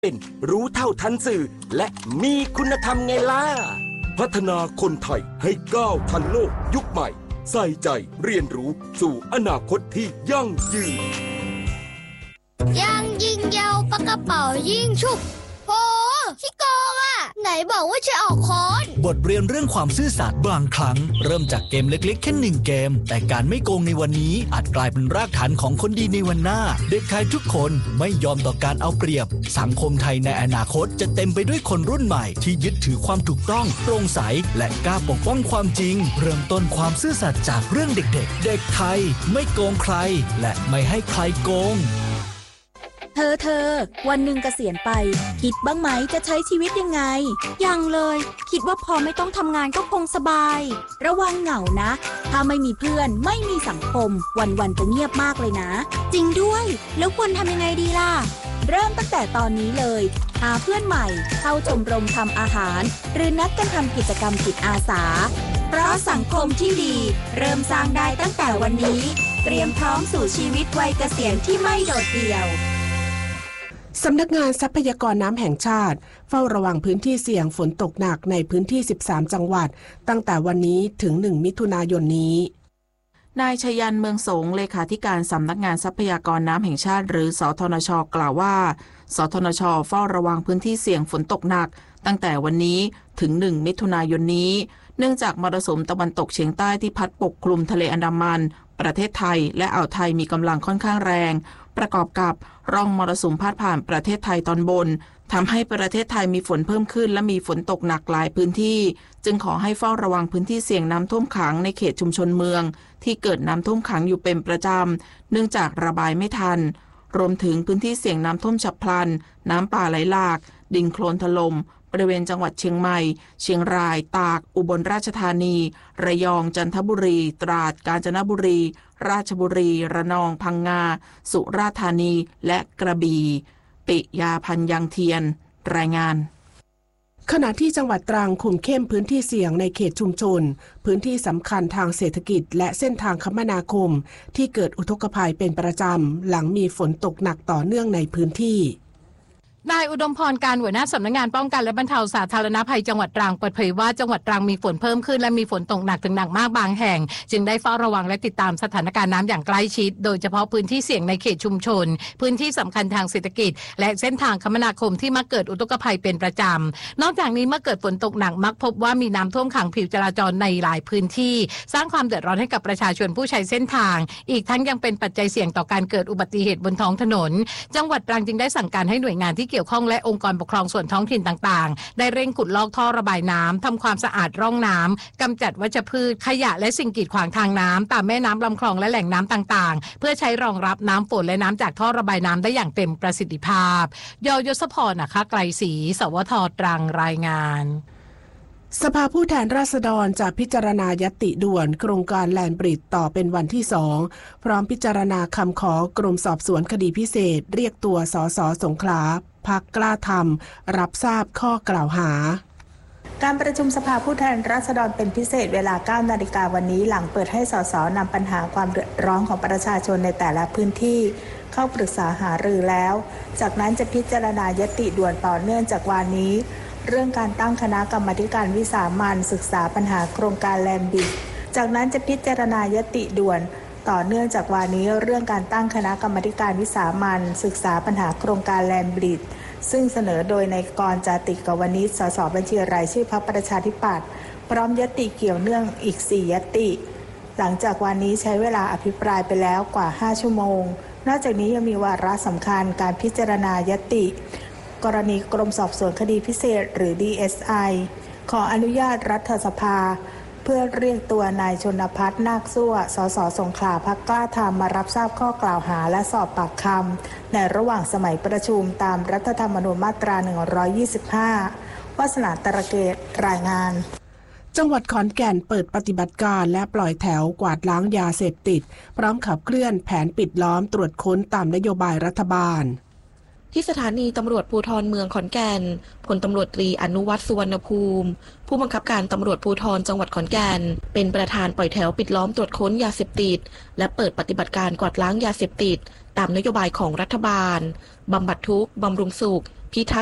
เป็นรู้เท่าทันสื่อและมีคุณธรรมไงล่ะพัฒนาคนไทยให้ก้าวทันโลกยุคใหม่ใส่ใจเรียนรู้สู่อนาคตที่ยั่งยืนยังยิงยาวปากกระเป๋ายิงฉุบโหขี้โกงอ่ะไหนบอกว่าจะออกค้อนบทเรียนเรื่องความซื่อสัตย์บางครั้งเริ่มจากเกมเล็กๆแค่1เกมแต่การไม่โกงในวันนี้อาจกลายเป็นรากฐานของคนดีในวันหน้าเด็กไทยทุกคนไม่ยอมต่อการเอาเปรียบสังคมไทยในอนาคตจะเต็มไปด้วยคนรุ่นใหม่ที่ยึดถือความถูกต้องโปร่งใสและกล้าปกป้องความจริงเริ่มต้นความซื่อสัตย์จากเรื่องเด็กๆเด็กไทยไม่โกงใครและไม่ให้ใครโกงเธอวันหนึ่งเกษียณไปคิดบ้างไหมจะใช้ชีวิตยังไงยังเลยคิดว่าพอไม่ต้องทำงานก็คงสบายระวังเหงานะถ้าไม่มีเพื่อนไม่มีสังคมวันๆจะเงียบมากเลยนะจริงด้วยแล้วควรทำยังไงดีล่ะเริ่มตั้งแต่ตอนนี้เลยหาเพื่อนใหม่เข้าชมรมทำอาหารหรือนัดกันทำกิจกรรมจิตอาสาเพราะสังคมที่ดีเริ่มสร้างได้ตั้งแต่วันนี้เตรียมพร้อมสู่ชีวิตวัยเกษียณที่ไม่โดดเดี่ยวสำนักงานทรัพยากรน้ำแห่งชาติเฝ้าระวังพื้นที่เสี่ยงฝนตกหนักในพื้นที่13จังหวัดตั้งแต่วันนี้ถึง1มิถุนายนนี้นายชยันเมืองสงเลขาธิการสำนักงานทรัพยากรน้ำแห่งชาติหรือสทนช.กล่าวว่าสทนช.เฝ้าระวังพื้นที่เสี่ยงฝนตกหนักตั้งแต่วันนี้ถึง1มิถุนายนนี้เนื่องจากมรสุมตะวันตกเฉียงใต้ที่พัดปกคลุมทะเลอันดามันประเทศไทยและอ่าวไทยมีกำลังค่อนข้างแรงประกอบกับร่องมรสุมพาดผ่านประเทศไทยตอนบนทำให้ประเทศไทยมีฝนเพิ่มขึ้นและมีฝนตกหนักหลายพื้นที่จึงขอให้เฝ้าระวังพื้นที่เสี่ยงน้ำท่วมขังในเขตชุมชนเมืองที่เกิดน้ำท่วมขังอยู่เป็นประจำเนื่องจากระบายไม่ทันรวมถึงพื้นที่เสี่ยงน้ำท่วมฉับพลันน้ำป่าไหลหลากดินโคลนถล่มบริเวณจังหวัดเชียงใหม่เชียงรายตากอุบลราชธานีระยองจันทบุรีตราดกาญจนบุรีราชบุรีระนองพังงาสุราษฎร์ธานีและกระบี่ปิยาพันธ์ยังเทียนรายงานขณะที่จังหวัดตรังคุมเข้มพื้นที่เสี่ยงในเขตชุมชนพื้นที่สำคัญทางเศรษฐกิจและเส้นทางคมนาคมที่เกิดอุทกภัยเป็นประจำหลังมีฝนตกหนักต่อเนื่องในพื้นที่นายอุดมพรการหัวหน้าสำนักงานป้องกันและบรรเทาสาธารณภัยจังหวัดตรังเปิดเผยว่าจังหวัดตรังมีฝนเพิ่มขึ้นและมีฝนตกหนักถึงหนักมากบางแห่งจึงได้เฝ้าระวังและติดตามสถานการณ์น้ำอย่างใกล้ชิดโดยเฉพาะพื้นที่เสี่ยงในเขตชุมชนพื้นที่สำคัญทางเศรษฐกิจและเส้นทางคมนาคมที่มักเกิดอุทกภัยเป็นประจำนอกจากนี้เมื่อเกิดฝนตกหนักมักพบว่ามีน้ำท่วมขังผิวจราจรในหลายพื้นที่สร้างความเดือดร้อนให้กับประชาชนผู้ใช้เส้นทางอีกทั้งยังเป็นปัจจัยเสี่ยงต่อการเกิดอุบัติเหตุบนท้องถนนจังหวัดตรังจึงได้สั่งการให้หน่วยงานที่เกี่ยวข้องและองค์กรปกครองส่วนท้องถิ่นต่างๆได้เร่งขุดลอกท่อระบายน้ำทำความสะอาดร่องน้ำกำจัดวัชพืชขยะและสิ่งกีดขวางทางน้ำตามแม่น้ำลำคลองและแหล่งน้ำต่างๆเพื่อใช้รองรับน้ำฝนและน้ำจากท่อระบายน้ำได้อย่างเต็มประสิทธิภาพยศพรนะคะไกรศรีสวท.ตรังรายงานสภาผู้แทนราษฎรจะพิจารณาญัตติด่วนโครงการแลนด์บริดจ์ต่อเป็นวันที่2พร้อมพิจารณาคำขอกรมสอบสวนคดีพิเศษเรียกตัวสส.สงขลาพรรคกล้าทำรับทราบข้อกล่าวหาการประชุมสภาผู้แทนราษฎรเป็นพิเศษเวลา 9 นาฬิกาวันนี้หลังเปิดให้สสนำปัญหาความเดือดร้อนของประชาชนในแต่ละพื้นที่เข้าปรึกษาหารือแล้วจากนั้นจะพิจารณาญัตติด่วนต่อเนื่องจากวันนี้เรื่องการตั้งคณะกรรมาการวิสามัญศึกษาปัญหาโครงการแลนด์บริดจ์จากนั้นจะพิจารณาญัตติด่วนต่อเนื่องจากวันนี้เรื่องการตั้งคณะกรรมาการวิสามัญศึกษาปัญหาโครงการแลนด์บริดจ์ซึ่งเสนอโดยนายกรณ์ จาติกวณิช สสบัญชีรายชื่อพรรคประชาธิปัตย์พร้อมญัตติเกี่ยวเนื่องอีก4ญัตติหลังจากวันนี้ใช้เวลาอภิปรายไปแล้วกว่า5ชั่วโมงนอกจากนี้ยังมีวาระสำคัญการพิจารณาญัตติกรณีกรมสอบสวนคดีพิเศษหรือ DSI ขออนุญาตรัฐสภาเพื่อเรียกตัวนายชนภัทร นาคซั่ว สส.สงขลาพรรคกล้าทำมารับทราบข้อกล่าวหาและสอบปากคำในระหว่างสมัยประชุมตามรัฐธรรมนูญมาตรา125วาสนาตระเกตรายงานจังหวัดขอนแก่นเปิดปฏิบัติการและปล่อยแถวกวาดล้างยาเสพติดพร้อมขับเคลื่อนแผนปิดล้อมตรวจค้นตามนโยบายรัฐบาลที่สถานีตำรวจภูธรเมืองขอนแก่นพลตำรวจตรีอนุวัฒน์สุวรรณภูมิผู้บังคับการตำรวจภูธรจังหวัดขอนแก่นเป็นประธานปล่อยแถวปิดล้อมตรวจค้นยาเสพติดและเปิดปฏิบัติการกวาดล้างยาเสพติดตามนโยบายของรัฐบาลบำบัดทุกข์บำรุงสุขพิทักษ์